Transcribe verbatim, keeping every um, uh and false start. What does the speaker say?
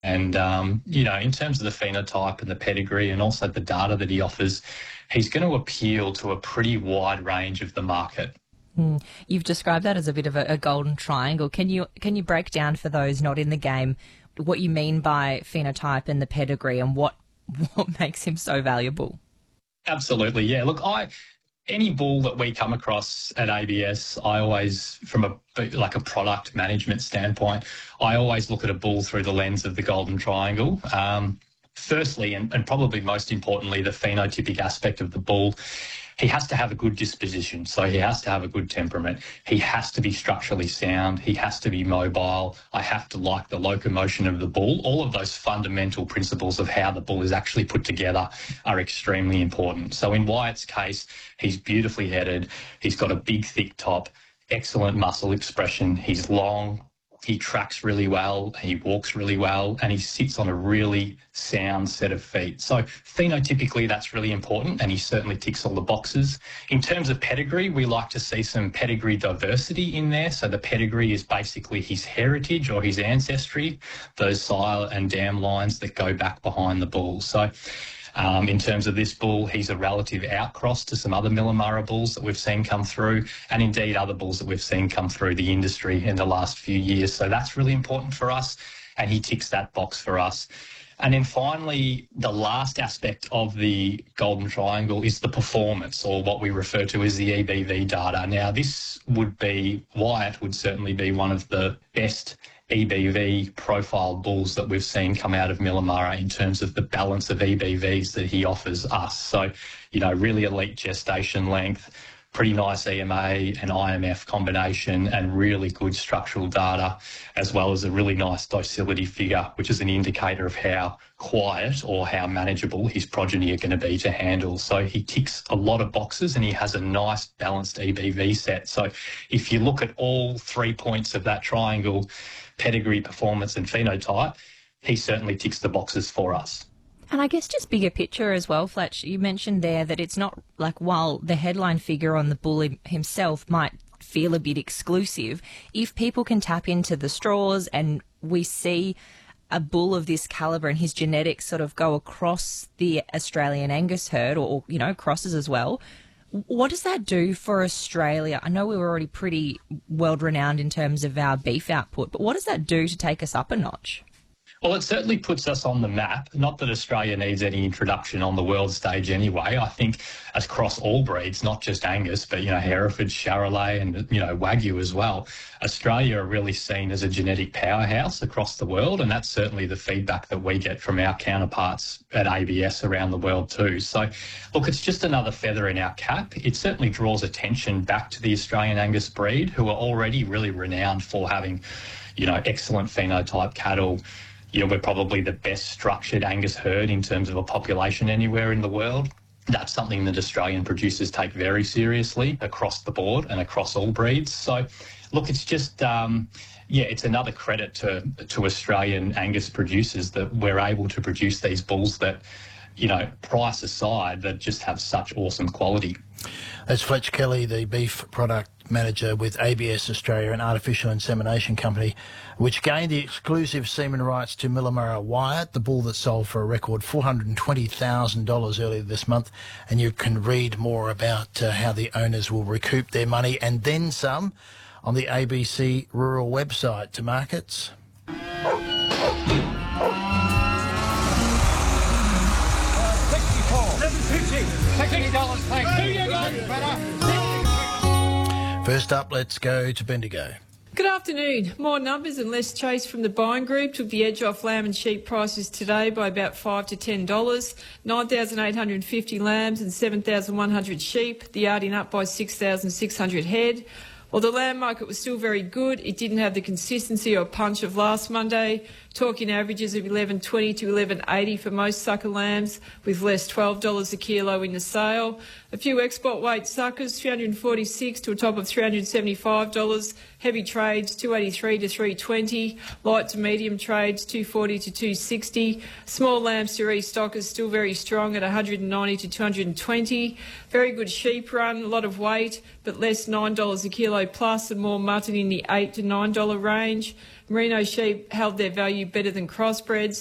And, um, you know, in terms of the phenotype and the pedigree and also the data that he offers, he's going to appeal to a pretty wide range of the market. Mm. You've described that as a bit of a, a golden triangle. Can you can you break down for those not in the game what you mean by phenotype and the pedigree and what what makes him so valuable? Absolutely, yeah. Look, I any bull that we come across at A B S, I always, from a like a product management standpoint, I always look at a bull through the lens of the golden triangle. Um, firstly, and, and probably most importantly, the phenotypic aspect of the bull. He has to have a good disposition, so he has to have a good temperament. He has to be structurally sound. He has to be mobile. I have to like the locomotion of the bull. All of those fundamental principles of how the bull is actually put together are extremely important. So in Wyatt's case, he's beautifully headed. He's got a big, thick top, excellent muscle expression. He's long. He tracks really well, he walks really well, and he sits on a really sound set of feet. So phenotypically, that's really important, and he certainly ticks all the boxes. In terms of pedigree, we like to see some pedigree diversity in there. So the pedigree is basically his heritage or his ancestry, those sire and dam lines that go back behind the bull. So Um, in terms of this bull, he's a relative outcross to some other Millamurra bulls that we've seen come through, and indeed other bulls that we've seen come through the industry in the last few years. So that's really important for us, and he ticks that box for us. And then finally, the last aspect of the golden triangle is the performance, or what we refer to as the E B V data. Now, this would be, Wyatt would certainly be one of the best E B V profile bulls that we've seen come out of Millamurra in terms of the balance of E B Vs that he offers us. So, you know, really elite gestation length, pretty nice E M A and I M F combination, and really good structural data, as well as a really nice docility figure, which is an indicator of how quiet or how manageable his progeny are going to be to handle. So he ticks a lot of boxes, and he has a nice balanced E B V set. So if you look at all three points of that triangle, pedigree, performance and phenotype, he certainly ticks the boxes for us. And I guess just bigger picture as well, Fletch, you mentioned there that it's not like, while the headline figure on the bull himself might feel a bit exclusive, if people can tap into the straws and we see a bull of this calibre and his genetics sort of go across the Australian Angus herd, or, you know, crosses as well, what does that do for Australia? I know we were already pretty world-renowned in terms of our beef output, but what does that do to take us up a notch? Well, it certainly puts us on the map. Not that Australia needs any introduction on the world stage anyway. I think across all breeds, not just Angus, but, you know, Hereford, Charolais and, you know, Wagyu as well, Australia are really seen as a genetic powerhouse across the world, and that's certainly the feedback that we get from our counterparts at A B S around the world too. So, look, it's just another feather in our cap. It certainly draws attention back to the Australian Angus breed, who are already really renowned for having, you know, excellent phenotype cattle. You know, we're probably the best structured Angus herd in terms of a population anywhere in the world. That's something that Australian producers take very seriously across the board and across all breeds. So, look, it's just, um, yeah, it's another credit to to Australian Angus producers that we're able to produce these bulls that, you know, price aside, that just have such awesome quality. That's Fletch Kelly, the beef product manager with A B S Australia, an artificial insemination company, which gained the exclusive semen rights to Millamurra Wyatt, the bull that sold for a record four hundred twenty thousand dollars earlier this month. And you can read more about uh, how the owners will recoup their money and then some on the A B C Rural website. To markets. First up, let's go to Bendigo. Good afternoon. More numbers and less chase from the buying group took the edge off lamb and sheep prices today by about five to ten dollars. nine thousand eight hundred fifty lambs and seven thousand one hundred sheep. The yarding up by six thousand six hundred head. While the lamb market was still very good, it didn't have the consistency or punch of last Monday. Talking averages of eleven twenty to eleven eighty for most sucker lambs, with less twelve dollars a kilo in the sale. A few export weight suckers, three hundred forty-six to a top of three hundred seventy-five dollars. Heavy trades, two eighty-three to three twenty. Light to medium trades, two forty to two sixty. Small lambs to restockers still very strong at one hundred ninety to two hundred twenty. Very good sheep run, a lot of weight, but less nine dollars a kilo plus, and more mutton in the eight to nine dollars range. Merino sheep held their value better than crossbreds.